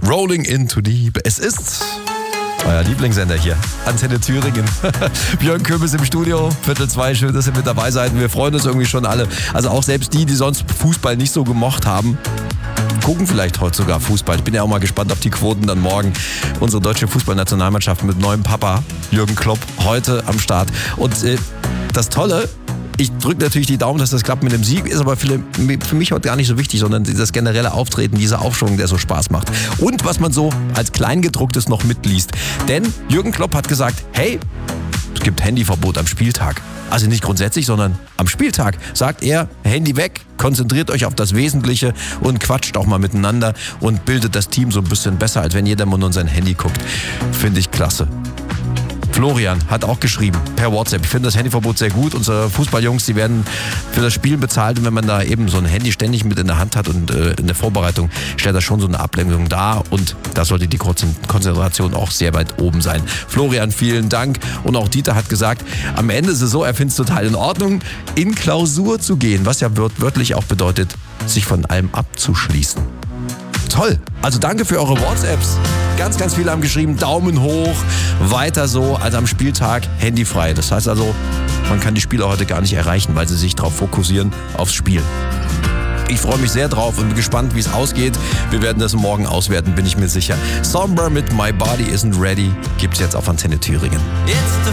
Rolling into Deep. Es ist euer Lieblingssender hier, Antenne Thüringen. Björn Köbis im Studio, 1:45, schön, dass ihr mit dabei seid. Wir freuen uns irgendwie schon alle. Also auch selbst die sonst Fußball nicht so gemocht haben, gucken vielleicht heute sogar Fußball. Ich bin ja auch mal gespannt auf die Quoten dann morgen. Unsere deutsche Fußballnationalmannschaft mit neuem Papa, Jürgen Klopp, heute am Start. Und das Tolle, ich drücke natürlich die Daumen, dass das klappt mit dem Sieg, ist aber für mich heute gar nicht so wichtig, sondern das generelle Auftreten, dieser Aufschwung, der so Spaß macht. Und was man so als Kleingedrucktes noch mitliest. Denn Jürgen Klopp hat gesagt, hey, es gibt Handyverbot am Spieltag. Also nicht grundsätzlich, sondern am Spieltag sagt er, Handy weg, konzentriert euch auf das Wesentliche und quatscht auch mal miteinander und bildet das Team so ein bisschen besser, als wenn jeder mal nur sein Handy guckt. Finde ich klasse. Florian hat auch geschrieben per WhatsApp. Ich finde das Handyverbot sehr gut. Unsere Fußballjungs, die werden für das Spielen bezahlt. Und wenn man da eben so ein Handy ständig mit in der Hand hat und in der Vorbereitung stellt das schon so eine Ablenkung dar. Und da sollte die Konzentration auch sehr weit oben sein. Florian, vielen Dank. Und auch Dieter hat gesagt, am Ende ist es so, er findet es total in Ordnung, in Klausur zu gehen. Was ja wörtlich auch bedeutet, sich von allem abzuschließen. Toll. Also danke für eure WhatsApps. Ganz, ganz viele haben geschrieben, Daumen hoch, weiter so, als am Spieltag handyfrei. Das heißt also, man kann die Spieler heute gar nicht erreichen, weil sie sich darauf fokussieren, aufs Spiel. Ich freue mich sehr drauf und bin gespannt, wie es ausgeht. Wir werden das morgen auswerten, bin ich mir sicher. Somber mit My Body Isn't Ready gibt's jetzt auf Antenne Thüringen. It's the